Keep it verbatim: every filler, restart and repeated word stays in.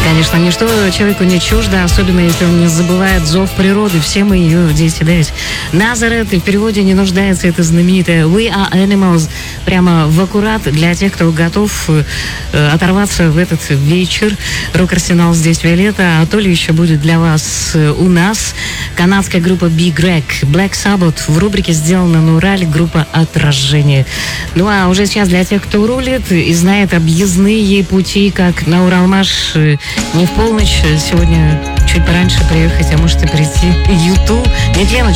Конечно, ничто человеку не чуждо, особенно если он не забывает зов природы. Все мы ее дети, да ведь? Назарет, и в переводе не нуждается это знаменитое We are animals, прямо в аккурат для тех, кто готов э, оторваться в этот вечер. Рок-арсенал здесь Виолетта, а то ли еще будет для вас э, у нас канадская группа Big Greg, Black Sabbath в рубрике «Сделано на Урале», группа «Отражение». Ну а уже сейчас для тех, кто рулит и знает объездные пути, как на Уралмаш, э, не в полночь, сегодня чуть пораньше приехать, а можете прийти. Юту. Нет, Леночка.